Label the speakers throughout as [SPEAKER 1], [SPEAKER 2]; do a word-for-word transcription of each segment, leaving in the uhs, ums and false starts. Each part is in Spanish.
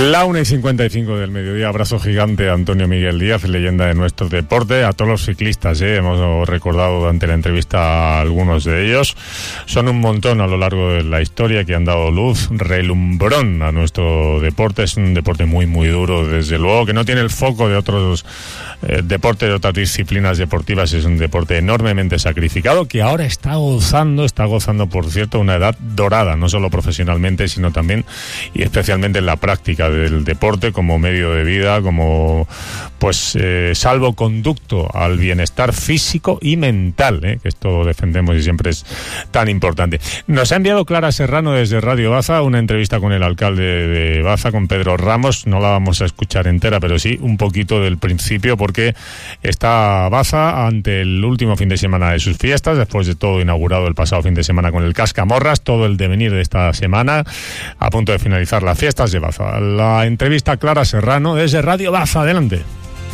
[SPEAKER 1] La una y cincuenta y cinco del mediodía. Abrazo gigante a Antonio Miguel Díaz, leyenda de nuestro deporte. A todos los ciclistas, ¿eh? hemos recordado durante la entrevista a algunos de ellos. Son un montón a lo largo de la historia que han dado luz, relumbrón a nuestro deporte. Es un deporte muy, muy duro, desde luego, que no tiene el foco de otros eh, deportes, de otras disciplinas deportivas. Es un deporte enormemente sacrificado que ahora está gozando, está gozando, por cierto, una edad dorada, no solo profesionalmente, sino también y especialmente en la práctica del deporte como medio de vida, como pues eh, salvoconducto al bienestar físico y mental, ¿eh? que esto defendemos y siempre es tan importante. Nos ha enviado Clara Serrano desde Radio Baza una entrevista con el alcalde de Baza, con Pedro Ramos. No la vamos a escuchar entera, pero sí un poquito del principio, porque está Baza ante el último fin de semana de sus fiestas, después de todo inaugurado el pasado fin de semana con el Cascamorras, todo el devenir de esta semana, a punto de finalizar las fiestas de Baza. La entrevista a Clara Serrano desde Radio Baza. Adelante.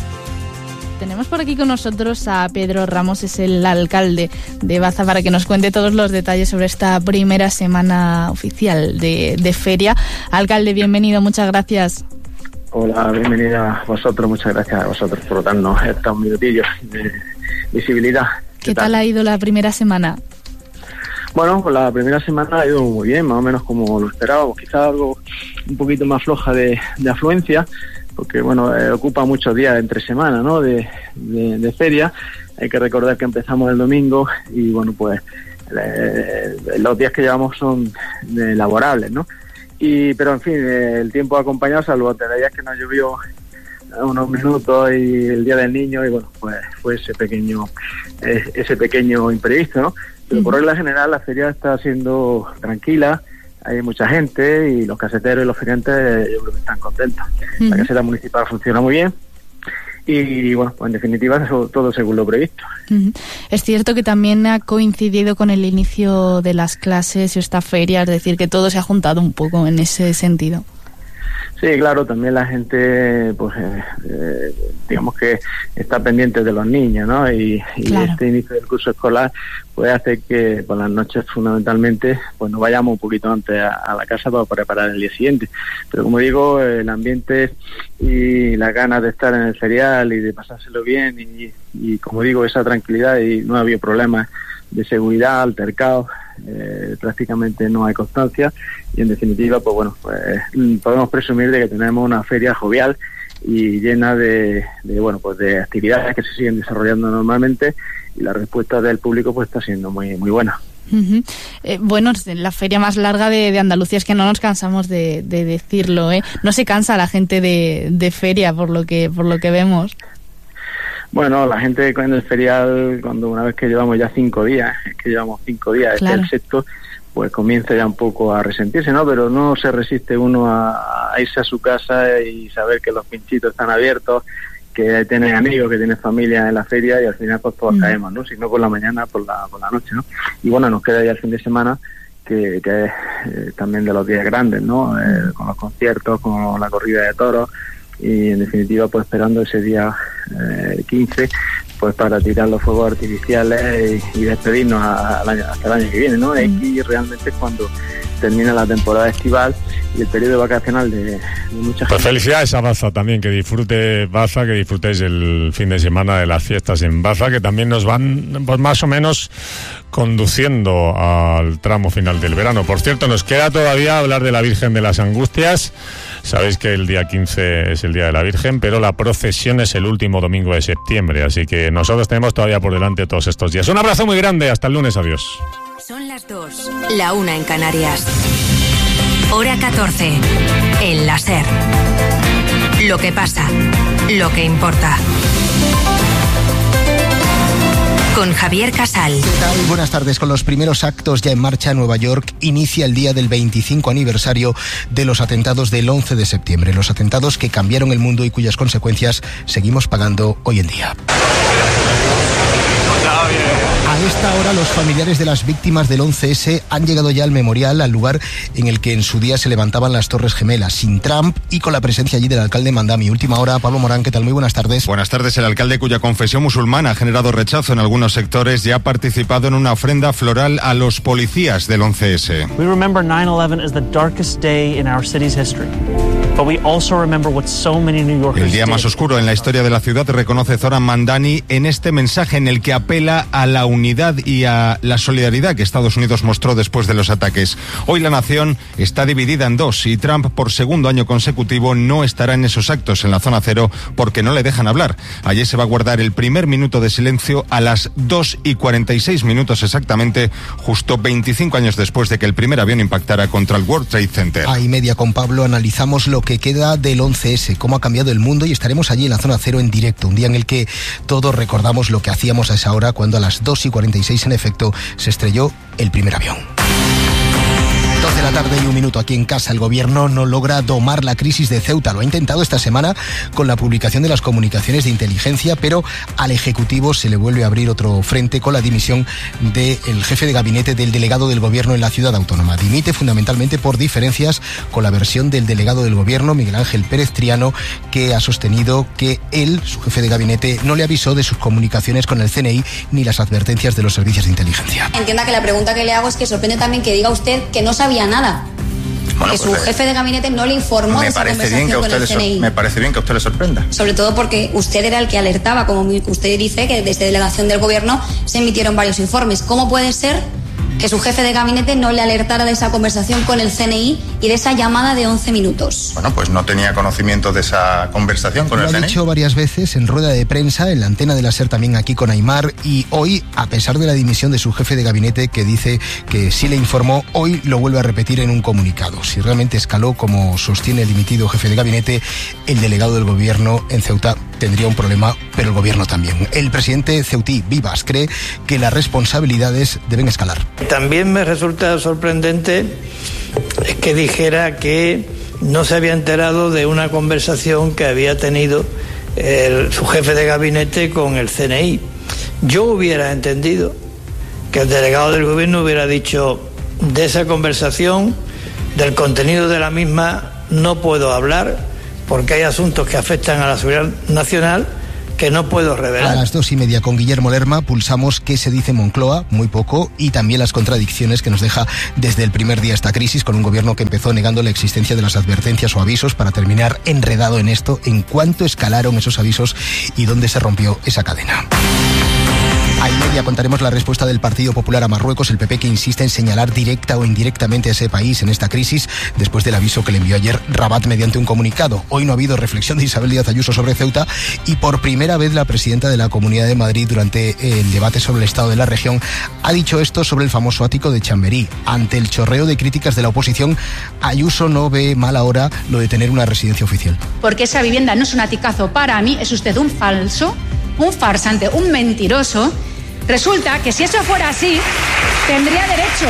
[SPEAKER 2] Tenemos por aquí con nosotros a Pedro Ramos, es el alcalde de Baza, para que nos cuente todos los detalles sobre esta primera semana oficial de, de feria. Alcalde, bienvenido, muchas gracias.
[SPEAKER 3] Hola, bienvenida a vosotros, muchas gracias a vosotros por darnos estos minutillos de visibilidad.
[SPEAKER 2] ¿Qué, ¿Qué tal ha ido la primera semana?
[SPEAKER 3] Bueno, pues la primera semana ha ido muy bien, más o menos como lo esperábamos, quizás algo un poquito más floja de, de afluencia, porque bueno, eh, ocupa muchos días entre semana, ¿no? De, de, de feria. Hay que recordar que empezamos el domingo y bueno, pues eh, los días que llevamos son eh, laborables, ¿no? Y pero en fin, eh, el tiempo ha acompañado, salvo te veías que nos llovió unos minutos y el día del niño, y bueno, pues fue ese pequeño eh, ese pequeño imprevisto, ¿no? Pero por regla general la feria está siendo tranquila, hay mucha gente y los caseteros y los feriantes yo creo que están contentos. Uh-huh. La caseta municipal funciona muy bien y bueno, pues en definitiva eso, todo según lo previsto.
[SPEAKER 2] Uh-huh. Es cierto que también ha coincidido con el inicio de las clases y esta feria, es decir, que todo se ha juntado un poco en ese sentido.
[SPEAKER 3] Sí, claro, también la gente, pues, eh, eh, digamos que está pendiente de los niños, ¿no? Y, y claro, este inicio del curso escolar puede hacer que por las noches fundamentalmente, pues nos vayamos un poquito antes a, a la casa para preparar el día siguiente. Pero como digo, el ambiente y las ganas de estar en el ferial y de pasárselo bien y, y como digo, esa tranquilidad, y no ha habido problemas de seguridad, altercados. Eh, prácticamente no hay constancia y en definitiva pues bueno, pues podemos presumir de que tenemos una feria jovial y llena de, de bueno pues de actividades que se siguen desarrollando normalmente, y la respuesta del público pues está siendo muy muy buena.
[SPEAKER 2] Uh-huh. Eh, bueno, es la feria más larga de, de Andalucía, es que no nos cansamos de, de decirlo, ¿eh? No se cansa la gente de, de feria por lo que por lo que vemos.
[SPEAKER 3] Bueno, la gente en el ferial, cuando una vez que llevamos ya cinco días, es que llevamos cinco días, claro, este es el sexto, pues comienza ya un poco a resentirse, ¿no? Pero no se resiste uno a, a irse a su casa y saber que los pinchitos están abiertos, que tiene amigos, que tiene familia en la feria, y al final pues todos mm. caemos, ¿no? Si no por la mañana, por la por la noche, ¿no? Y bueno, nos queda ya el fin de semana, que, que es eh, también de los días grandes, ¿no? Eh, con los conciertos, con la corrida de toros, y en definitiva pues esperando ese día eh, quince pues para tirar los fuegos artificiales y, y despedirnos a, a año, hasta el año que viene, ¿no? Mm. Aquí realmente es cuando termina la temporada estival y el periodo vacacional de, de mucha gente.
[SPEAKER 1] Pues felicidades a Baza también, que disfrute Baza, que disfrutéis el fin de semana de las fiestas en Baza, que también nos van pues más o menos conduciendo al tramo final del verano. Por cierto, nos queda todavía hablar de la Virgen de las Angustias. Sabéis que el día quince es el Día de la Virgen, pero la procesión es el último domingo de septiembre, así que nosotros tenemos todavía por delante todos estos días. Un abrazo muy grande, hasta el lunes, adiós.
[SPEAKER 4] Son las dos, la una en Canarias. Hora catorce, en la SER. Lo que pasa, lo que importa. Con Javier Casal.
[SPEAKER 5] ¿Qué tal? Buenas tardes. Con los primeros actos ya en marcha, Nueva York inicia el día del veinticinco aniversario de los atentados del once de septiembre. Los atentados que cambiaron el mundo y cuyas consecuencias seguimos pagando hoy en día. A esta hora los familiares de las víctimas del once ese han llegado ya al memorial, al lugar en el que en su día se levantaban las Torres Gemelas, sin Trump y con la presencia allí del alcalde Mandami. Última hora, Pablo Morán, ¿qué tal? Muy buenas tardes.
[SPEAKER 6] Buenas tardes. El alcalde, cuya confesión musulmana ha generado rechazo en algunos sectores, ya ha participado en una ofrenda floral a los policías del once ese.
[SPEAKER 7] We remember nine eleven as the darkest day in our city's history.
[SPEAKER 6] El día más oscuro en la historia de la ciudad, reconoce Zoran Mandani en este mensaje en el que apela a la unidad y a la solidaridad que Estados Unidos mostró después de los ataques. Hoy la nación está dividida en dos y Trump, por segundo año consecutivo, no estará en esos actos en la zona cero porque no le dejan hablar. Ayer se va a guardar el primer minuto de silencio a las dos y cuarenta y seis minutos exactamente, justo veinticinco años después de que el primer avión impactara contra el World Trade Center.
[SPEAKER 5] A y media con Pablo analizamos lo que queda del once ese, cómo ha cambiado el mundo, y estaremos allí en la zona cero en directo, un día en el que todos recordamos lo que hacíamos a esa hora cuando a las dos y cuarenta y seis en efecto se estrelló el primer avión. dos de la tarde y un minuto aquí en casa. El gobierno no logra domar la crisis de Ceuta. Lo ha intentado esta semana con la publicación de las comunicaciones de inteligencia, pero al Ejecutivo se le vuelve a abrir otro frente con la dimisión del jefe de gabinete del delegado del gobierno en la ciudad autónoma. Dimite fundamentalmente por diferencias con la versión del delegado del gobierno, Miguel Ángel Pérez Triano, que ha sostenido que él, su jefe de gabinete, no le avisó de sus comunicaciones con el C N I ni las advertencias de los servicios de inteligencia.
[SPEAKER 7] Entienda que la pregunta que le hago es que sorprende también que diga usted que no sabía nada. Bueno, que pues su jefe de gabinete no le informó de esa conversación con el C N I.
[SPEAKER 8] Me parece bien que a usted le sorprenda.
[SPEAKER 7] Sobre todo porque usted era el que alertaba, como usted dice, que desde delegación del gobierno se emitieron varios informes. ¿Cómo puede ser que su jefe de gabinete no le alertara de esa conversación con el C N I y de esa llamada de once minutos?
[SPEAKER 8] Bueno, pues no tenía conocimiento de esa conversación con el C N I.
[SPEAKER 5] Lo ha dicho varias veces en rueda de prensa, en la antena de la SER, también aquí con Aimar, y hoy, a pesar de la dimisión de su jefe de gabinete, que dice que sí le informó, hoy lo vuelve a repetir en un comunicado. Si realmente escaló, como sostiene el dimitido jefe de gabinete, el delegado del gobierno en Ceuta tendría un problema, pero el gobierno también. El presidente ceutí, Vivas, cree que las responsabilidades deben escalar.
[SPEAKER 9] También me resulta sorprendente que dijera que no se había enterado de una conversación que había tenido el, su jefe de gabinete con el C N I. Yo hubiera entendido que el delegado del gobierno hubiera dicho: de esa conversación, del contenido de la misma, no puedo hablar porque hay asuntos que afectan a la seguridad nacional que no puedo revelar.
[SPEAKER 5] A las dos y media con Guillermo Lerma pulsamos qué se dice en Moncloa, muy poco, y también las contradicciones que nos deja desde el primer día esta crisis, con un gobierno que empezó negando la existencia de las advertencias o avisos para terminar enredado en esto, en cuánto escalaron esos avisos y dónde se rompió esa cadena. A y media contaremos la respuesta del Partido Popular a Marruecos, el P P, que insiste en señalar directa o indirectamente a ese país en esta crisis después del aviso que le envió ayer Rabat mediante un comunicado. Hoy no ha habido reflexión de Isabel Díaz Ayuso sobre Ceuta y por primera vez la presidenta de la Comunidad de Madrid, durante el debate sobre el estado de la región, ha dicho esto sobre el famoso ático de Chamberí. Ante el chorreo de críticas de la oposición, Ayuso no ve mal ahora lo de tener una residencia oficial.
[SPEAKER 10] Porque esa vivienda no es un aticazo para mí, es usted un falso, un farsante, un mentiroso. Resulta que si eso fuera así, tendría derecho.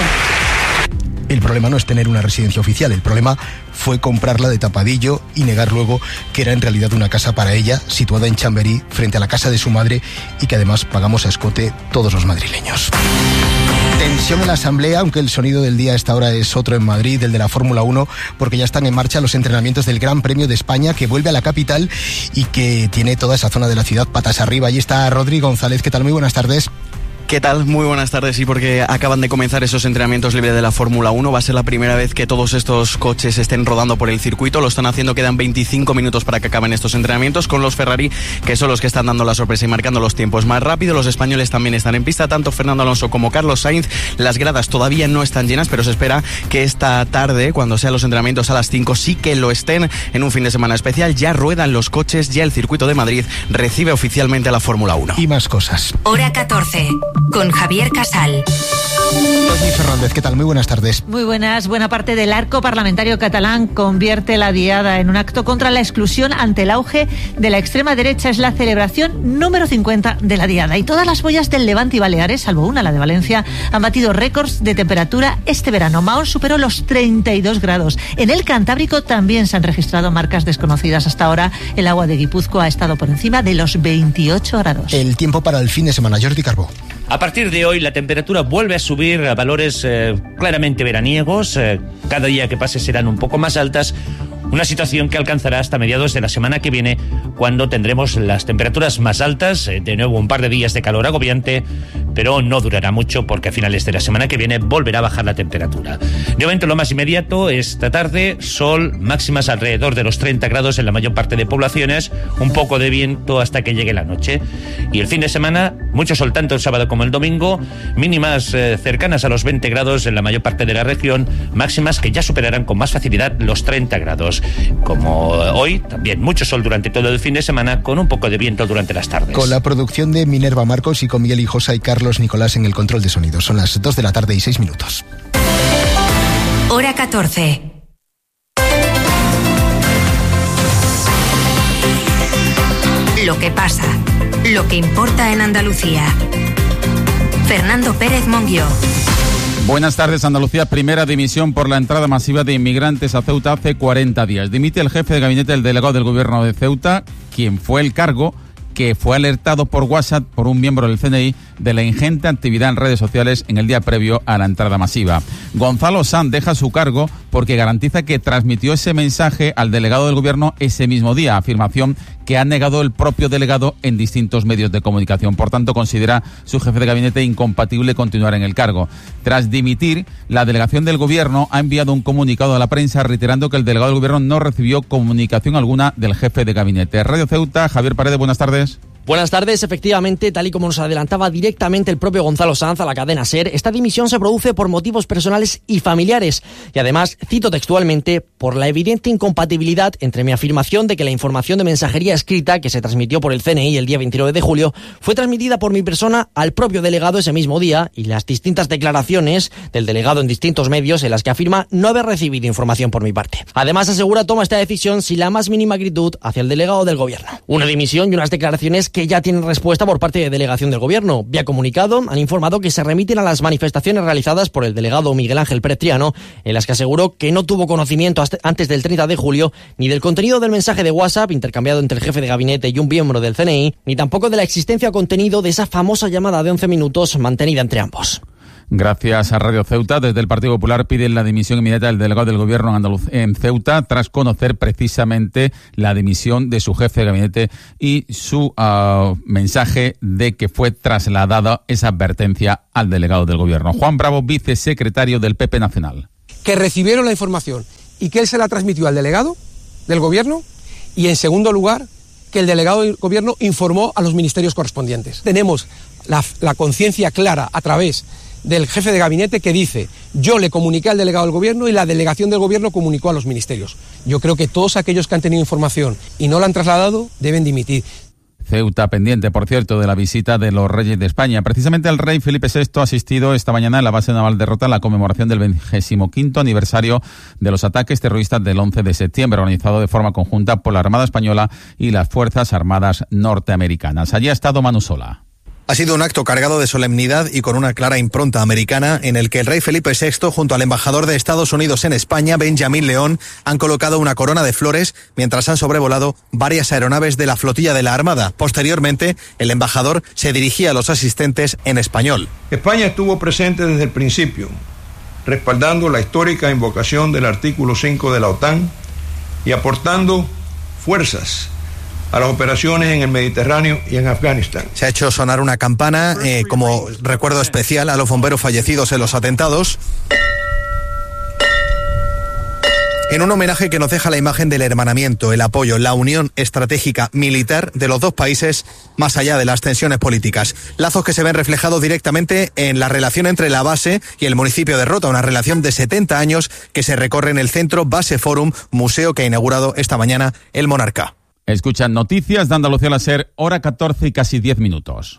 [SPEAKER 5] El problema no es tener una residencia oficial, el problema fue comprarla de tapadillo y negar luego que era en realidad una casa para ella, situada en Chamberí, frente a la casa de su madre, y que además pagamos a escote todos los madrileños. Tensión en la Asamblea, aunque el sonido del día a esta hora es otro en Madrid, el de la Fórmula uno, porque ya están en marcha los entrenamientos del Gran Premio de España, que vuelve a la capital y que tiene toda esa zona de la ciudad patas arriba. Allí está Rodri González. ¿Qué tal? Muy buenas tardes.
[SPEAKER 11] ¿Qué tal? Muy buenas tardes. Sí, porque acaban de comenzar esos entrenamientos libres de la Fórmula uno. Va a ser la primera vez que todos estos coches estén rodando por el circuito. Lo están haciendo, quedan veinticinco minutos para que acaben estos entrenamientos, con los Ferrari, que son los que están dando la sorpresa y marcando los tiempos más rápido. Los españoles también están en pista, tanto Fernando Alonso como Carlos Sainz. Las gradas todavía no están llenas, pero se espera que esta tarde, cuando sean los entrenamientos a las cinco, sí que lo estén. En un fin de semana especial ya ruedan los coches, ya el circuito de Madrid recibe oficialmente a la Fórmula uno.
[SPEAKER 5] Y más cosas.
[SPEAKER 4] Hora catorce, con Javier Casal.
[SPEAKER 5] Toni Fernández, ¿qué tal? Muy buenas tardes.
[SPEAKER 12] Muy buenas. Buena parte del arco parlamentario catalán convierte la diada en un acto contra la exclusión ante el auge de la extrema derecha. Es la celebración número cincuenta de la diada. Y todas las boyas del Levante y Baleares, salvo una, la de Valencia, han batido récords de temperatura este verano. Mahón superó los treinta y dos grados. En el Cantábrico también se han registrado marcas desconocidas. Hasta ahora el agua de Guipúzcoa ha estado por encima de los veintiocho grados.
[SPEAKER 5] El tiempo para el fin de semana. Jordi Carbó.
[SPEAKER 13] A partir de hoy la temperatura vuelve a subir a valores eh, claramente veraniegos. Eh, cada día que pase serán un poco más altas. Una situación que alcanzará hasta mediados de la semana que viene, cuando tendremos las temperaturas más altas. Eh, de nuevo un par de días de calor agobiante, pero no durará mucho porque a finales de la semana que viene volverá a bajar la temperatura. De momento lo más inmediato, esta tarde, sol, máximas alrededor de los treinta grados en la mayor parte de poblaciones, un poco de viento hasta que llegue la noche. Y el fin de semana, mucho sol tanto el sábado como el domingo, mínimas eh, cercanas a los veinte grados en la mayor parte de la región, máximas que ya superarán con más facilidad los treinta grados. Como hoy, también mucho sol durante todo el fin de semana, con un poco de viento durante las tardes.
[SPEAKER 5] Con la producción de Minerva Marcos y con Miguel Hijosa y Carlos Nicolás en el control de sonido. Son las dos de la tarde y seis minutos.
[SPEAKER 4] Hora catorce. Lo que pasa, lo que importa en Andalucía. Fernando Pérez Monguió.
[SPEAKER 14] Buenas tardes. Andalucía, primera dimisión por la entrada masiva de inmigrantes a Ceuta hace cuarenta días. Dimite el jefe de gabinete del delegado del gobierno de Ceuta, quien fue el cargo que fue alertado por WhatsApp por un miembro del C N I de la ingente actividad en redes sociales en el día previo a la entrada masiva. Gonzalo Sanz deja su cargo porque garantiza que transmitió ese mensaje al delegado del gobierno ese mismo día, afirmación que ha negado el propio delegado en distintos medios de comunicación. Por tanto, considera su jefe de gabinete incompatible continuar en el cargo. Tras dimitir, la delegación del gobierno ha enviado un comunicado a la prensa reiterando que el delegado del gobierno no recibió comunicación alguna del jefe de gabinete. Radio Ceuta, Javier Paredes, buenas tardes.
[SPEAKER 15] Buenas tardes. Efectivamente, tal y como nos adelantaba directamente el propio Gonzalo Sanz a la cadena SER, esta dimisión se produce por motivos personales y familiares. Y además, cito textualmente, por la evidente incompatibilidad entre mi afirmación de que la información de mensajería escrita que se transmitió por el C N I el día veintinueve de julio fue transmitida por mi persona al propio delegado ese mismo día y las distintas declaraciones del delegado en distintos medios en las que afirma no haber recibido información por mi parte. Además, asegura toma esta decisión sin la más mínima acritud hacia el delegado del gobierno. Una dimisión y unas declaraciones que que ya tienen respuesta por parte de delegación del gobierno. Vía comunicado han informado que se remiten a las manifestaciones realizadas por el delegado Miguel Ángel Pérez Triano, en las que aseguró que no tuvo conocimiento antes del treinta de julio ni del contenido del mensaje de WhatsApp intercambiado entre el jefe de gabinete y un miembro del C N I, ni tampoco de la existencia o contenido de esa famosa llamada de once minutos mantenida entre ambos.
[SPEAKER 14] Gracias a Radio Ceuta. Desde el Partido Popular piden la dimisión inmediata del delegado del gobierno en, Andaluz en Ceuta tras conocer precisamente la dimisión de su jefe de gabinete y su uh, mensaje de que fue trasladada esa advertencia al delegado del gobierno. Juan Bravo, vicesecretario del P P Nacional.
[SPEAKER 16] Que recibieron la información y que él se la transmitió al delegado del gobierno y, en segundo lugar, que el delegado del gobierno informó a los ministerios correspondientes. Tenemos la, la conciencia clara a través del jefe de gabinete que dice: yo le comuniqué al delegado del gobierno y la delegación del gobierno comunicó a los ministerios. Yo creo que todos aquellos que han tenido información y no la han trasladado deben dimitir.
[SPEAKER 14] Ceuta pendiente, por cierto, de la visita de los reyes de España. Precisamente el rey Felipe sexto ha asistido esta mañana en la base naval de Rota a la conmemoración del vigésimo quinto aniversario de los ataques terroristas del once de septiembre, organizado de forma conjunta por la Armada Española y las Fuerzas Armadas norteamericanas. Allí ha estado Manu Sola.
[SPEAKER 17] Ha sido un acto cargado de solemnidad y con una clara impronta americana en el que el rey Felipe sexto junto al embajador de Estados Unidos en España, Benjamín León, han colocado una corona de flores mientras han sobrevolado varias aeronaves de la flotilla de la Armada. Posteriormente, el embajador se dirigía a los asistentes en español.
[SPEAKER 18] España estuvo presente desde el principio, respaldando la histórica invocación del artículo cinco de la OTAN y aportando fuerzas a las operaciones en el Mediterráneo y en Afganistán.
[SPEAKER 17] Se ha hecho sonar una campana eh, como recuerdo especial a los bomberos fallecidos en los atentados, en un homenaje que nos deja la imagen del hermanamiento, el apoyo, la unión estratégica militar de los dos países más allá de las tensiones políticas. Lazos que se ven reflejados directamente en la relación entre la base y el municipio de Rota, una relación de setenta años que se recorre en el centro Base Forum, museo que ha inaugurado esta mañana el monarca.
[SPEAKER 14] Escuchan noticias de Andalucía la SER, hora catorce y casi diez minutos.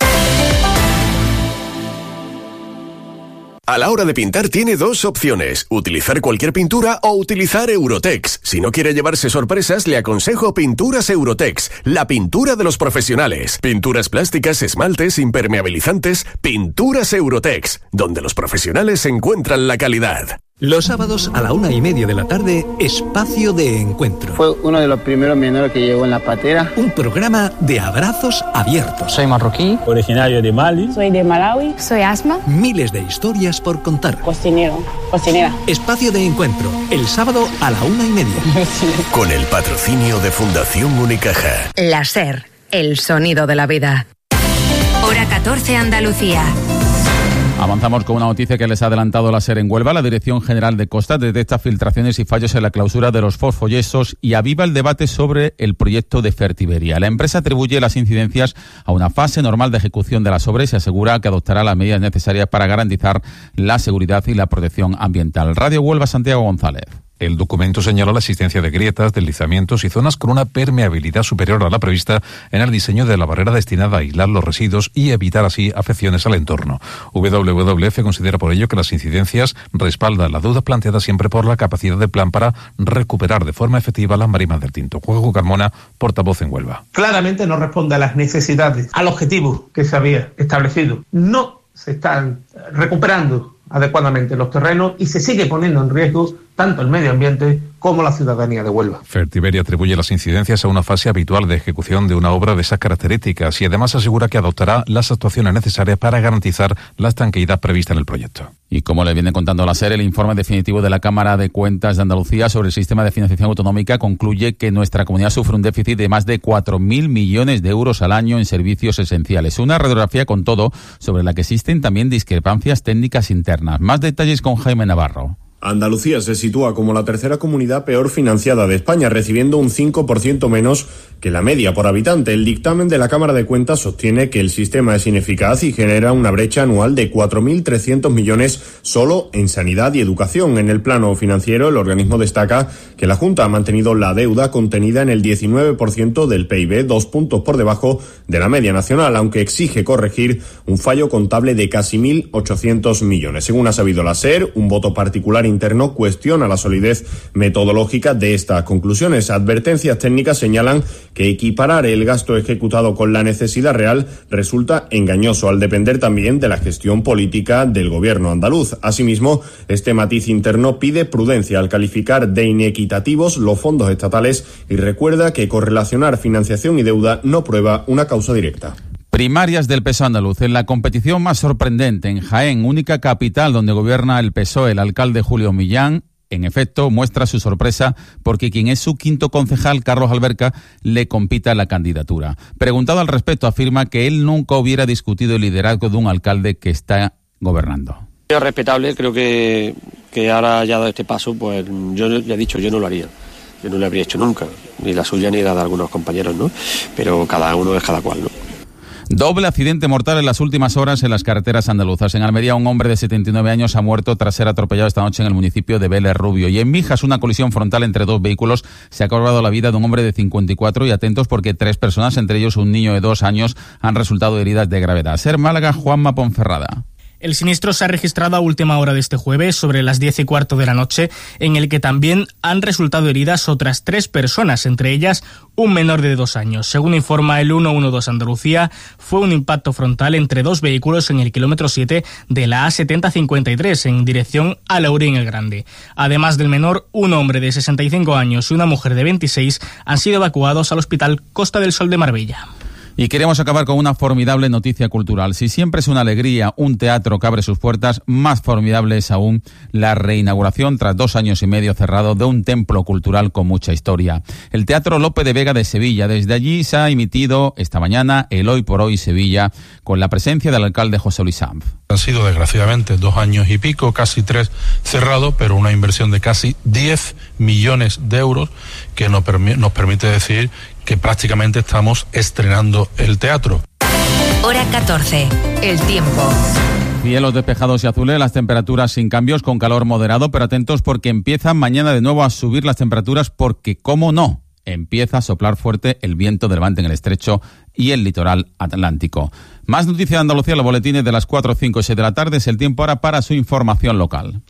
[SPEAKER 19] A la hora de pintar tiene dos opciones, utilizar cualquier pintura o utilizar Eurotex. Si no quiere llevarse sorpresas, le aconsejo Pinturas Eurotex, la pintura de los profesionales. Pinturas plásticas, esmaltes, impermeabilizantes, Pinturas Eurotex, donde los profesionales encuentran la calidad.
[SPEAKER 20] Los sábados a la una y media de la tarde, Espacio de Encuentro.
[SPEAKER 21] Fue uno de los primeros menores que llegó en la patera.
[SPEAKER 20] Un programa de abrazos abiertos.
[SPEAKER 22] Soy marroquí, originario de Mali.
[SPEAKER 23] Soy de Malawi. Soy Asma.
[SPEAKER 20] Miles de historias por contar.
[SPEAKER 23] Cocinero, cocinera.
[SPEAKER 20] Espacio de Encuentro, el sábado a la una y media.
[SPEAKER 19] Con el patrocinio de Fundación Unicaja.
[SPEAKER 4] La SER, el sonido de la vida. Hora catorce, Andalucía.
[SPEAKER 14] Avanzamos con una noticia que les ha adelantado la SER en Huelva. La Dirección General de Costas detecta filtraciones y fallos en la clausura de los fosfoyesos y aviva el debate sobre el proyecto de Fertiberia. La empresa atribuye las incidencias a una fase normal de ejecución de las obras y se asegura que adoptará las medidas necesarias para garantizar la seguridad y la protección ambiental. Radio Huelva, Santiago González.
[SPEAKER 1] El documento señala la existencia de grietas, deslizamientos y zonas con una permeabilidad superior a la prevista en el diseño de la barrera destinada a aislar los residuos y evitar así afecciones al entorno. W W F considera por ello que las incidencias respaldan las dudas planteadas siempre por la capacidad del plan para recuperar de forma efectiva las marismas del Tinto. Juego Carmona, portavoz en Huelva.
[SPEAKER 2] Claramente no responde a las necesidades, al objetivo que se había establecido. No se están recuperando adecuadamente los terrenos y se sigue poniendo en riesgo tanto el medio ambiente como la ciudadanía de Huelva.
[SPEAKER 1] Fertiberia atribuye las incidencias a una fase habitual de ejecución de una obra de esas características y además asegura que adoptará las actuaciones necesarias para garantizar la estanqueidad prevista en el proyecto.
[SPEAKER 14] Y como le viene contando la SER, el informe definitivo de la Cámara de Cuentas de Andalucía sobre el sistema de financiación autonómica concluye que nuestra comunidad sufre un déficit de más de cuatro mil millones de euros al año en servicios esenciales. Una radiografía con todo sobre la que existen también discrepancias técnicas internas. Más detalles con Jaime Navarro.
[SPEAKER 3] Andalucía se sitúa como la tercera comunidad peor financiada de España, recibiendo un cinco por ciento menos que la media por habitante. El dictamen de la Cámara de Cuentas sostiene que el sistema es ineficaz y genera una brecha anual de cuatro mil trescientos millones solo en sanidad y educación. En el plano financiero, el organismo destaca que la Junta ha mantenido la deuda contenida en el diecinueve por ciento del P I B, dos puntos por debajo de la media nacional, aunque exige corregir un fallo contable de casi mil ochocientos millones. Según ha sabido la SER, un voto particular interno cuestiona la solidez metodológica de estas conclusiones. Advertencias técnicas señalan que equiparar el gasto ejecutado con la necesidad real resulta engañoso, al depender también de la gestión política del gobierno andaluz. Asimismo, este matiz interno pide prudencia al calificar de inequitativos los fondos estatales y recuerda que correlacionar financiación y deuda no prueba una causa directa.
[SPEAKER 14] Primarias del P S O E andaluz. En la competición más sorprendente, en Jaén, única capital donde gobierna el P S O E, el alcalde Julio Millán, en efecto, muestra su sorpresa porque quien es su quinto concejal, Carlos Alberca, le compita la candidatura. Preguntado al respecto, afirma que él nunca hubiera discutido el liderazgo de un alcalde que está gobernando.
[SPEAKER 24] Es respetable, creo que, que ahora ya dado este paso, pues yo ya he dicho, yo no lo haría. Yo no lo habría hecho nunca, ni la suya ni la de algunos compañeros, ¿no? Pero cada uno es cada cual, ¿no?
[SPEAKER 14] Doble accidente mortal en las últimas horas en las carreteras andaluzas. En Almería, un hombre de setenta y nueve años ha muerto tras ser atropellado esta noche en el municipio de Vélez Rubio. Y en Mijas, una colisión frontal entre dos vehículos se ha cobrado la vida de un hombre de cincuenta y cuatro y atentos porque tres personas, entre ellos un niño de dos años, han resultado heridas de gravedad. SER Málaga, Juanma Ponferrada.
[SPEAKER 25] El siniestro se ha registrado a última hora de este jueves, sobre las diez y cuarto de la noche, en el que también han resultado heridas otras tres personas, entre ellas un menor de dos años. Según informa el ciento doce Andalucía, fue un impacto frontal entre dos vehículos en el kilómetro siete de la A setenta cincuenta y tres, en dirección a Laurín el Grande. Además del menor, un hombre de sesenta y cinco años y una mujer de veintiséis han sido evacuados al Hospital Costa del Sol de Marbella.
[SPEAKER 14] Y queremos acabar con una formidable noticia cultural. Si siempre es una alegría un teatro que abre sus puertas, más formidable es aún la reinauguración tras dos años y medio cerrado de un templo cultural con mucha historia. El Teatro Lope de Vega de Sevilla. Desde allí se ha emitido esta mañana el Hoy por Hoy Sevilla con la presencia del alcalde José Luis Sanz.
[SPEAKER 26] Han sido desgraciadamente dos años y pico, casi tres cerrados, pero una inversión de casi diez millones de euros que nos, permi- nos permite decir que prácticamente estamos estrenando el teatro.
[SPEAKER 4] Hora catorce, el tiempo.
[SPEAKER 14] Cielos despejados y azules, las temperaturas sin cambios, con calor moderado, pero atentos porque empiezan mañana de nuevo a subir las temperaturas porque, ¿cómo no?, empieza a soplar fuerte el viento de levante en el estrecho y el litoral atlántico. Más noticias de Andalucía, los boletines de las cuatro, cinco y seis de la tarde. Es el tiempo ahora para su información local.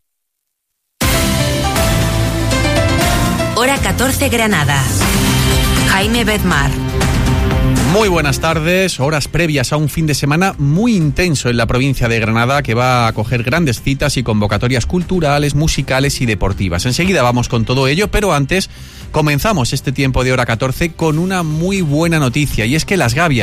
[SPEAKER 4] Hora catorce, Granada. Jaime Bedmar.
[SPEAKER 27] Muy buenas tardes, horas previas a un fin de semana muy intenso en la provincia de Granada que va a acoger grandes citas y convocatorias culturales, musicales y deportivas. Enseguida vamos con todo ello, pero antes comenzamos este tiempo de Hora catorce con una muy buena noticia y es que Las Gavias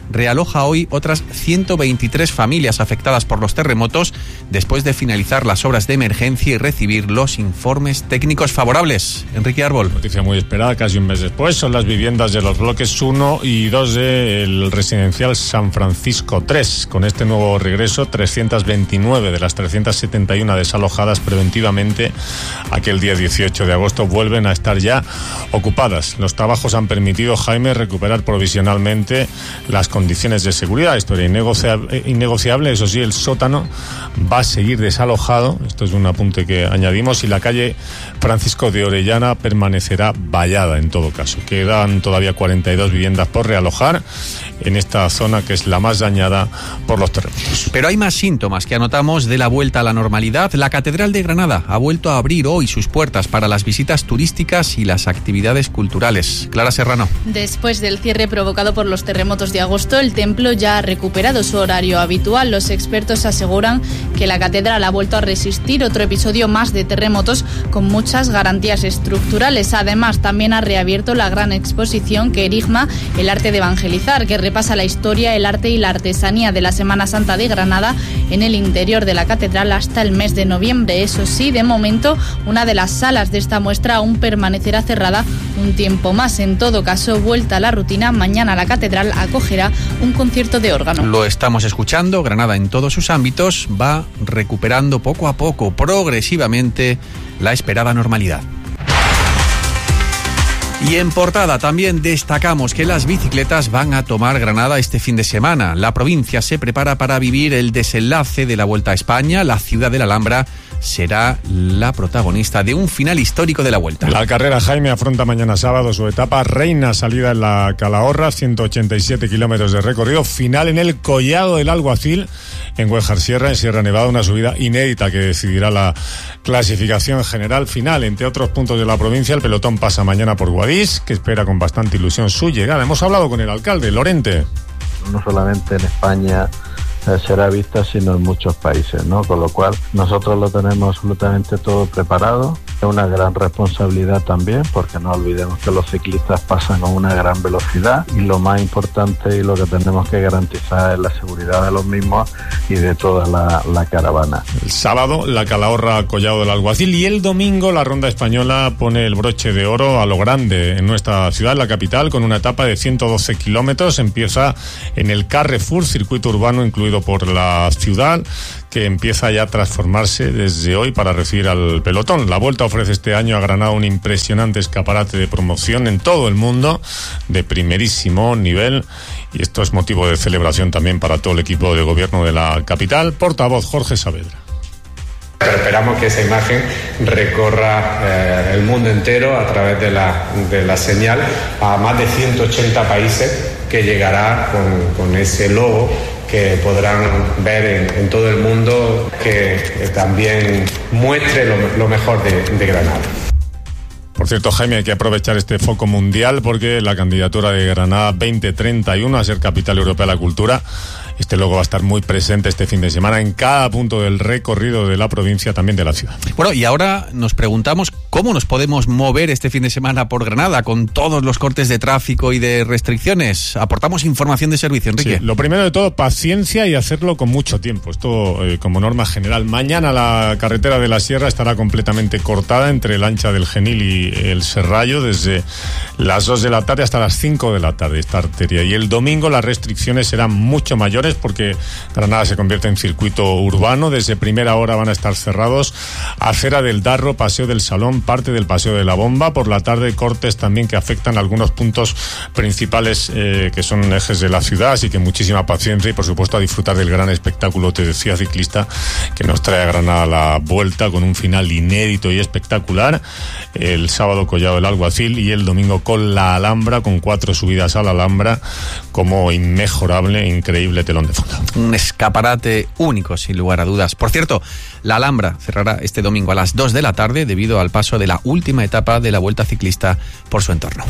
[SPEAKER 27] realoja hoy otras ciento veintitrés familias afectadas por los terremotos después de finalizar las obras de emergencia y recibir los informes técnicos favorables. Enrique Árbol.
[SPEAKER 6] Noticia muy esperada, casi un mes después, son las viviendas de los bloques uno y dos del residencial San Francisco tres. Con este nuevo regreso, trescientas veintinueve de las trescientas setenta y uno desalojadas preventivamente aquel día dieciocho de agosto vuelven a estar ya ocupadas. Los trabajos han permitido, Jaime, recuperar provisionalmente las condiciones de seguridad. Esto era innegociable, innegociable. Eso sí, el sótano va a seguir desalojado. Esto es un apunte que añadimos. Y la calle Francisco de Orellana permanecerá vallada en todo caso. Quedan todavía cuarenta y dos viviendas por realojar en esta zona que es la más dañada por los terremotos.
[SPEAKER 27] Pero hay más síntomas que anotamos de la vuelta a la normalidad. La Catedral de Granada ha vuelto a abrir hoy sus puertas para las visitas turísticas y las actividades culturales. Clara Serrano.
[SPEAKER 7] Después del cierre provocado por los terremotos de agosto, el templo ya ha recuperado su horario habitual. Los expertos aseguran que la catedral ha vuelto a resistir otro episodio más de terremotos con muchas garantías estructurales. Además, también ha reabierto la gran exposición Querigma, el arte de evangelizar, que repasa la historia, el arte y la artesanía de la Semana Santa de Granada en el interior de la catedral hasta el mes de noviembre. Eso sí, de momento, una de las salas de esta muestra aún permanecerá cerrada un tiempo más. En todo caso, vuelta a la rutina, mañana la catedral acogerá un concierto de órgano.
[SPEAKER 27] Lo estamos escuchando, Granada en todos sus ámbitos va recuperando poco a poco, progresivamente, la esperada normalidad. Y en portada también destacamos que las bicicletas van a tomar Granada este fin de semana. La provincia se prepara para vivir el desenlace de la Vuelta a España. La ciudad de la Alhambra será la protagonista de un final histórico de la Vuelta.
[SPEAKER 6] La carrera, Jaime, afronta mañana sábado su etapa reina salida en la Calahorra, ciento ochenta y siete kilómetros de recorrido, final en el Collado del Alguacil, en Güejar Sierra, en Sierra Nevada, una subida inédita que decidirá la clasificación general final. Entre otros puntos de la provincia, el pelotón pasa mañana por Guadix, que espera con bastante ilusión su llegada. Hemos hablado con el alcalde, Lorente.
[SPEAKER 8] No solamente en España eh, será vista, sino en muchos países, ¿no? Con lo cual, nosotros lo tenemos absolutamente todo preparado. Es una gran responsabilidad también, porque no olvidemos que los ciclistas pasan con una gran velocidad y lo más importante y lo que tenemos que garantizar es la seguridad de los mismos y de toda la, la caravana.
[SPEAKER 6] El sábado, la Calahorra Collado del Alguacil, y el domingo la Ronda Española pone el broche de oro a lo grande en nuestra ciudad, la capital, con una etapa de ciento doce kilómetros. Empieza en el Carrefour, circuito urbano incluido por la ciudad, que empieza ya a transformarse desde hoy para recibir al pelotón. La Vuelta ofrece este año a Granada un impresionante escaparate de promoción en todo el mundo, de primerísimo nivel, y esto es motivo de celebración también para todo el equipo de gobierno de la capital. Portavoz Jorge Saavedra.
[SPEAKER 9] Pero esperamos que esa imagen recorra eh, el mundo entero a través de la, de la señal a más de ciento ochenta países, que llegará con, con ese logo que podrán ver en, en todo el mundo, que, que también muestre lo, lo mejor de, de Granada.
[SPEAKER 6] Por cierto, Jaime, hay que aprovechar este foco mundial porque la candidatura de Granada veinte treinta y uno a ser capital europea de la cultura, este logo va a estar muy presente este fin de semana en cada punto del recorrido de la provincia, también de la ciudad.
[SPEAKER 27] Bueno, y ahora nos preguntamos cómo nos podemos mover este fin de semana por Granada con todos los cortes de tráfico y de restricciones. Aportamos información de servicio, Enrique.
[SPEAKER 6] Sí, lo primero de todo, paciencia y hacerlo con mucho tiempo. Esto eh, como norma general. Mañana la carretera de la Sierra estará completamente cortada entre el Ancha del Genil y el Serrallo desde las dos de la tarde hasta las cinco de la tarde, esta arteria. Y el domingo las restricciones serán mucho mayores porque Granada se convierte en circuito urbano. Desde primera hora van a estar cerrados Acera del Darro, Paseo del Salón, parte del Paseo de la Bomba. Por la tarde cortes también que afectan algunos puntos principales eh, que son ejes de la ciudad, así que muchísima paciencia y por supuesto a disfrutar del gran espectáculo, te decía, ciclista que nos trae a Granada la Vuelta con un final inédito y espectacular. El sábado Collado del Alguacil y el domingo con la Alhambra, con cuatro subidas a la Alhambra como inmejorable, increíble telón de fondo.
[SPEAKER 27] Un escaparate único, sin lugar a dudas. Por cierto, la Alhambra cerrará este domingo a las dos de la tarde debido al paso de la última etapa de la Vuelta Ciclista por su entorno.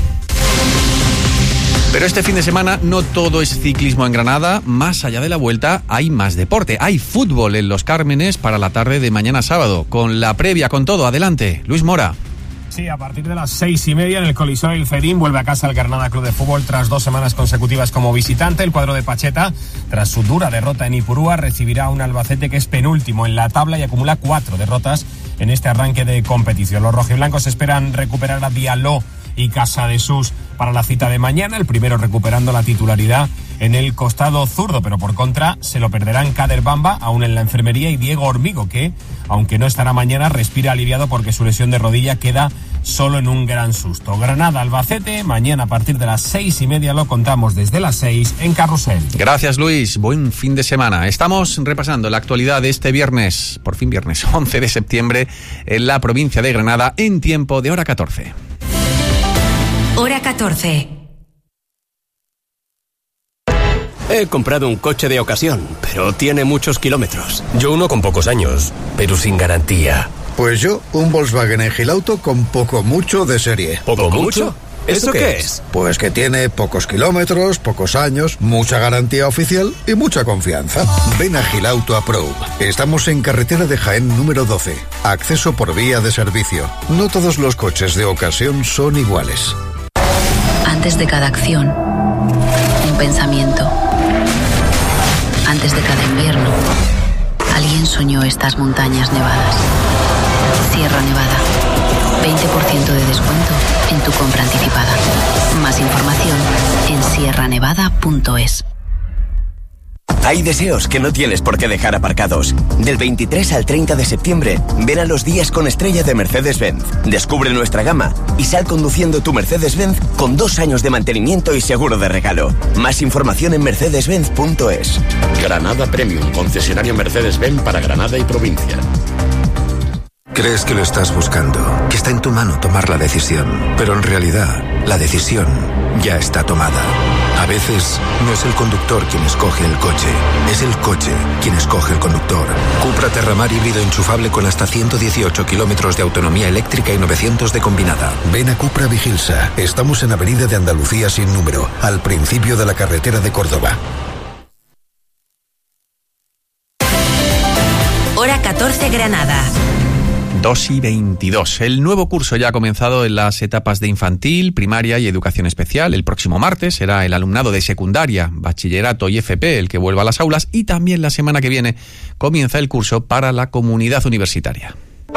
[SPEAKER 27] Pero este fin de semana no todo es ciclismo en Granada. Más allá de la Vuelta hay más deporte. Hay fútbol en Los Cármenes para la tarde de mañana sábado. Con la previa, con todo, adelante, Luis Mora.
[SPEAKER 5] Sí, a partir de las seis y media en el Coliseo del Cedín vuelve a casa el Granada Club de Fútbol tras dos semanas consecutivas como visitante. El cuadro de Pacheta, tras su dura derrota en Ipurúa, recibirá a un Albacete que es penúltimo en la tabla y acumula cuatro derrotas en este arranque de competición. Los rojiblancos esperan recuperar a Diallo y Casadesús para la cita de mañana, el primero recuperando la titularidad en el costado zurdo, pero por contra se lo perderán Kader Bamba, aún en la enfermería, y Diego Hormigo, que, aunque no estará mañana, respira aliviado porque su lesión de rodilla queda solo en un gran susto. Granada, Albacete, mañana a partir de las seis y media lo contamos desde las seis en Carrusel.
[SPEAKER 27] Gracias, Luis. Buen fin de semana. Estamos repasando la actualidad de este viernes, por fin viernes, once de septiembre, en la provincia de Granada, en tiempo de hora catorce.
[SPEAKER 4] Hora catorce.
[SPEAKER 10] He comprado un coche de ocasión, pero tiene muchos kilómetros. Yo uno con pocos años, pero sin garantía.
[SPEAKER 11] Pues yo, un Volkswagen Engilauto con poco mucho de serie.
[SPEAKER 10] ¿Poco mucho? ¿Eso qué es?
[SPEAKER 11] Pues que tiene pocos kilómetros, pocos años, mucha garantía oficial y mucha confianza. Ven a Gilauto Approve. Estamos en carretera de Jaén número doce. Acceso por vía de servicio. No todos los coches de ocasión son iguales.
[SPEAKER 12] Antes de cada acción, un pensamiento. Antes de cada invierno, alguien soñó estas montañas nevadas. Sierra Nevada. veinte por ciento de descuento en tu compra anticipada. Más información en sierra nevada punto es.
[SPEAKER 13] Hay deseos que no tienes por qué dejar aparcados. Del veintitrés al treinta de septiembre, ven a los días con estrella de Mercedes-Benz. Descubre nuestra gama y sal conduciendo tu Mercedes-Benz con dos años de mantenimiento y seguro de regalo. Más información en mercedes benz punto es.
[SPEAKER 15] Granada Premium, concesionario Mercedes-Benz para Granada y provincia.
[SPEAKER 16] Crees que lo estás buscando, que está en tu mano tomar la decisión, pero en realidad la decisión ya está tomada. A veces no es el conductor quien escoge el coche, es el coche quien escoge el conductor. Cupra Terramar híbrido enchufable con hasta ciento dieciocho kilómetros de autonomía eléctrica y novecientos de combinada.
[SPEAKER 11] Ven a Cupra Vigilsa. Estamos en Avenida de Andalucía sin número, al principio de la carretera de Córdoba.
[SPEAKER 4] Hora catorce Granada.
[SPEAKER 27] dos y veintidós. El nuevo curso ya ha comenzado en las etapas de infantil, primaria y educación especial. El próximo martes será el alumnado de secundaria, bachillerato y F P el que vuelva a las aulas, y también la semana que viene comienza el curso para la comunidad universitaria.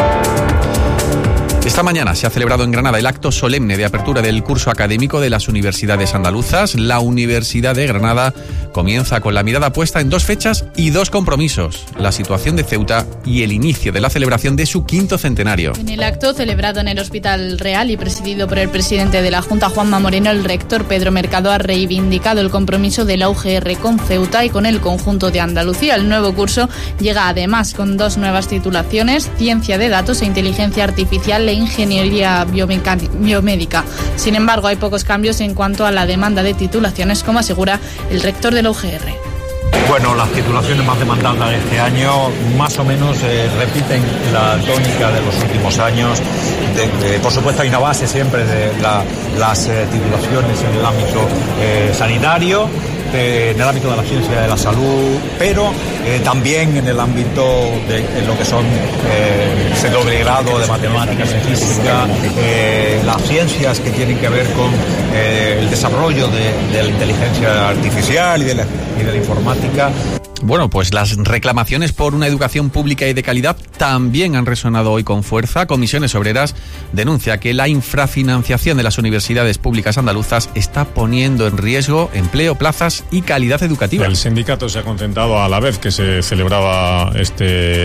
[SPEAKER 27] Esta mañana se ha celebrado en Granada el acto solemne de apertura del curso académico de las universidades andaluzas. La Universidad de Granada comienza con la mirada puesta en dos fechas y dos compromisos: la situación de Ceuta y el inicio de la celebración de su quinto centenario.
[SPEAKER 7] En el acto celebrado en el Hospital Real y presidido por el presidente de la Junta, Juanma Moreno, el rector Pedro Mercado ha reivindicado el compromiso de la U G R con Ceuta y con el conjunto de Andalucía. El nuevo curso llega además con dos nuevas titulaciones: Ciencia de Datos e Inteligencia Artificial e Ingeniería Biomédica. Sin embargo, hay pocos cambios en cuanto a la demanda de titulaciones, como asegura el rector de la U G R.
[SPEAKER 28] Bueno, las titulaciones más demandadas este año más o menos eh, repiten la tónica de los últimos años. De, de, por supuesto, hay una base siempre de la, las eh, titulaciones en el ámbito eh, sanitario, de, en el ámbito de la ciencia de la salud, pero eh, también en el ámbito de en lo que son eh, ese doble grado de matemáticas y física, eh, las ciencias que tienen que ver con eh, el desarrollo de, de la inteligencia artificial y de la, y de la informática.
[SPEAKER 27] Bueno, pues las reclamaciones por una educación pública y de calidad también han resonado hoy con fuerza. Comisiones Obreras denuncia que la infrafinanciación de las universidades públicas andaluzas está poniendo en riesgo empleo, plazas y calidad educativa.
[SPEAKER 6] El sindicato se ha concentrado a la vez que se celebraba este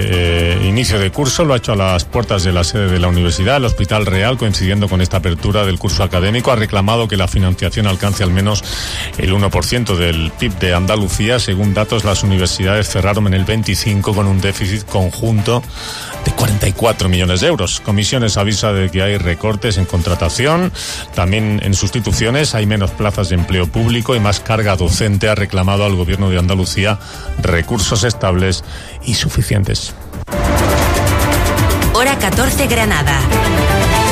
[SPEAKER 6] eh, inicio de curso. Lo ha hecho a las puertas de la sede de la universidad, el Hospital Real, coincidiendo con esta apertura del curso académico. Ha reclamado que la financiación alcance al menos el uno por ciento del P I B de Andalucía. Según datos, las universidades universidades cerraron en el veinticinco con un déficit conjunto de cuarenta y cuatro millones de euros. Comisiones avisa de que hay recortes en contratación, también en sustituciones, hay menos plazas de empleo público y más carga docente. Ha reclamado al Gobierno de Andalucía recursos estables y suficientes.
[SPEAKER 4] Hora catorce Granada.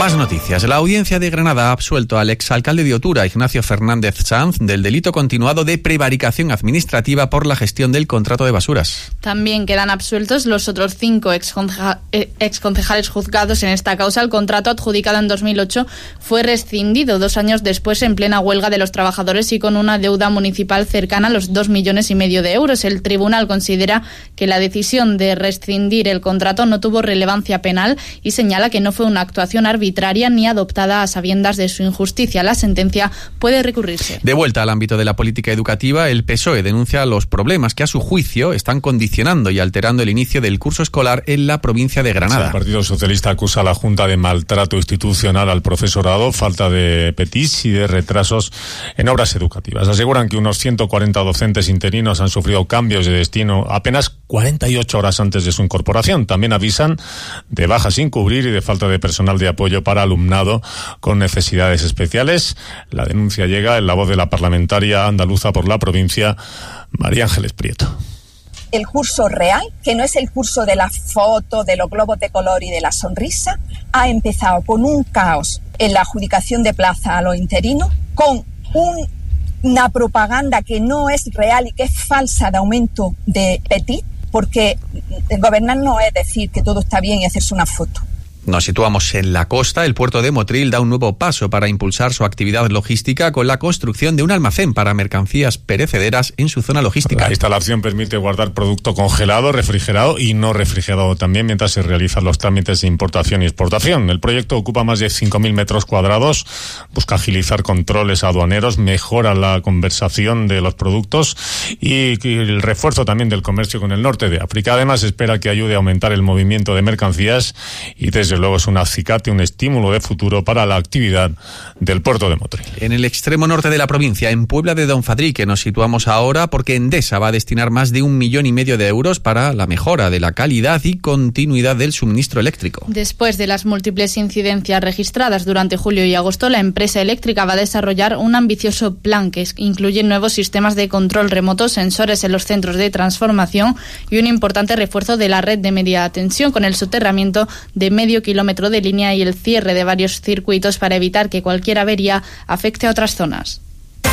[SPEAKER 27] Más noticias. La audiencia de Granada ha absuelto al exalcalde de Otura, Ignacio Fernández Sanz, del delito continuado de prevaricación administrativa por la gestión del contrato de basuras.
[SPEAKER 7] También quedan absueltos los otros cinco exconcejales juzgados en esta causa. El contrato adjudicado en dos mil ocho fue rescindido dos años después en plena huelga de los trabajadores y con una deuda municipal cercana a los dos millones y medio de euros. El tribunal considera que la decisión de rescindir el contrato no tuvo relevancia penal y señala que no fue una actuación arbitraria ni adoptada a sabiendas de su injusticia. La sentencia puede recurrirse.
[SPEAKER 27] De vuelta al ámbito de la política educativa, el P S O E denuncia los problemas que a su juicio están condicionando y alterando el inicio del curso escolar en la provincia de Granada.
[SPEAKER 6] El Partido Socialista acusa a la Junta de maltrato institucional al profesorado, falta de petis y de retrasos en obras educativas. Aseguran que unos ciento cuarenta docentes interinos han sufrido cambios de destino apenas cuarenta y ocho horas antes de su incorporación. También avisan de bajas sin cubrir y de falta de personal de apoyo para alumnado con necesidades especiales. La denuncia llega en la voz de la parlamentaria andaluza por la provincia, María Ángeles Prieto.
[SPEAKER 2] El curso real, que no es el curso de la foto, de los globos de color y de la sonrisa, ha empezado con un caos en la adjudicación de plaza a los interinos, con un, una propaganda que no es real y que es falsa de aumento de petit, porque gobernar no es decir que todo está bien y hacerse una foto.
[SPEAKER 27] Nos situamos en la costa. El puerto de Motril da un nuevo paso para impulsar su actividad logística con la construcción de un almacén para mercancías perecederas en su zona logística.
[SPEAKER 6] La instalación permite guardar producto congelado, refrigerado y no refrigerado también mientras se realizan los trámites de importación y exportación. El proyecto ocupa más de cinco mil metros cuadrados, busca agilizar controles aduaneros, mejora la conversación de los productos y el refuerzo también del comercio con el norte de África. Además, espera que ayude a aumentar el movimiento de mercancías y desde Desde luego es un acicate, un estímulo de futuro para la actividad del puerto de Motril.
[SPEAKER 27] En el extremo norte de la provincia, en Puebla de Don Fadrique, nos situamos ahora porque Endesa va a destinar más de un millón y medio de euros para la mejora de la calidad y continuidad del suministro eléctrico.
[SPEAKER 7] Después de las múltiples incidencias registradas durante julio y agosto, la empresa eléctrica va a desarrollar un ambicioso plan que incluye nuevos sistemas de control remoto, sensores en los centros de transformación y un importante refuerzo de la red de media tensión con el soterramiento de medio kilómetro de línea y el cierre de varios circuitos para evitar que cualquier avería afecte a otras zonas.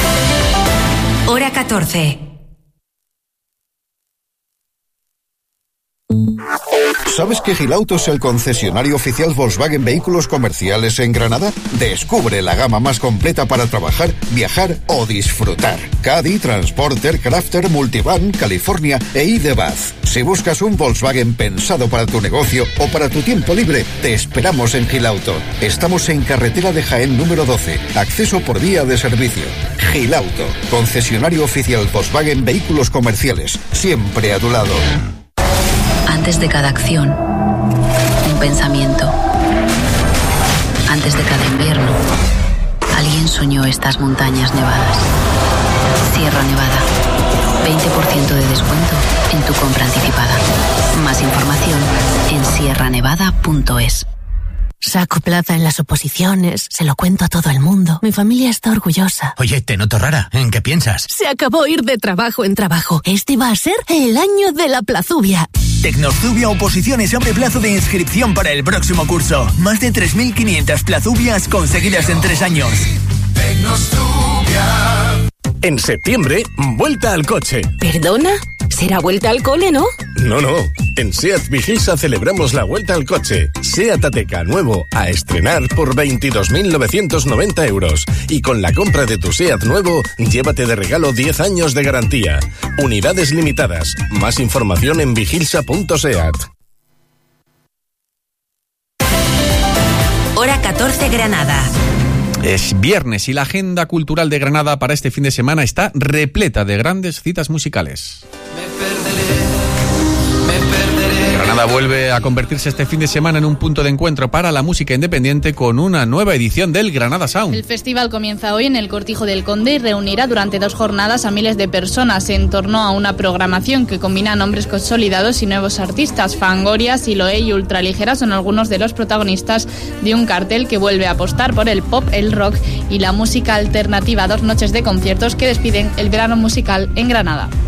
[SPEAKER 4] Hora catorce.
[SPEAKER 11] ¿Sabes que Gilauto es el concesionario oficial Volkswagen Vehículos Comerciales en Granada? Descubre la gama más completa para trabajar, viajar o disfrutar. Caddy, Transporter, Crafter, Multivan, California e I-Buzz. Si buscas un Volkswagen pensado para tu negocio o para tu tiempo libre, te esperamos en Gilauto. Estamos en carretera de Jaén número doce, acceso por vía de servicio. Gilauto, concesionario oficial Volkswagen Vehículos Comerciales, siempre a tu lado.
[SPEAKER 12] Antes de cada acción, un pensamiento. Antes de cada invierno, alguien soñó estas montañas nevadas. Sierra Nevada. veinte por ciento de descuento en tu compra anticipada. Más información en sierra nevada punto es.
[SPEAKER 17] Saco plaza en las oposiciones, se lo cuento a todo el mundo. Mi familia está orgullosa.
[SPEAKER 18] Oye, te noto rara. ¿En qué piensas?
[SPEAKER 17] Se acabó ir de trabajo en trabajo. Este va a ser el año de la plazubia.
[SPEAKER 18] Tecnozubia Oposiciones abre plazo de inscripción para el próximo curso. Más de tres mil quinientas plazubias conseguidas en tres años.
[SPEAKER 10] Tecnozubia. En septiembre, vuelta al coche.
[SPEAKER 17] ¿Perdona? ¿Será vuelta al cole, no?
[SPEAKER 10] No, no. En SEAT Vigilsa celebramos la vuelta al coche. SEAT Ateca nuevo a estrenar por veintidós mil novecientos noventa euros. Y con la compra de tu SEAT nuevo, llévate de regalo diez años de garantía. Unidades limitadas. Más información en vigilsa punto seat.
[SPEAKER 4] Hora catorce Granada.
[SPEAKER 27] Es viernes y la agenda cultural de Granada para este fin de semana está repleta de grandes citas musicales. Granada vuelve a convertirse este fin de semana en un punto de encuentro para la música independiente con una nueva edición del Granada Sound.
[SPEAKER 7] El festival comienza hoy en el Cortijo del Conde y reunirá durante dos jornadas a miles de personas en torno a una programación que combina nombres consolidados y nuevos artistas. Fangoria, Siloé y Ultraligera son algunos de los protagonistas de un cartel que vuelve a apostar por el pop, el rock y la música alternativa. Dos noches de conciertos que despiden el verano musical en Granada.